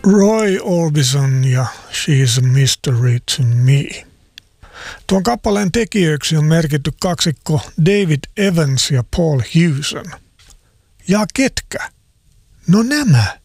Roy Orbison ja She's a Mystery to Me. Tuon kappaleen tekijöiksi on merkitty kaksikko David Evans ja Paul Hewson. Ja ketkä? No nämä.